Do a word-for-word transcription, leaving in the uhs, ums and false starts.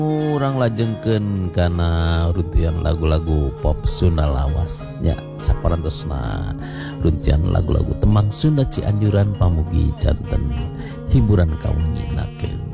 Urang lajengkeun kana runtian lagu-lagu pop Sunda lawasnya saparantosna runtian lagu-lagu tembang Sunda Cianjuran pamugi janten hiburan kaum nginakeun.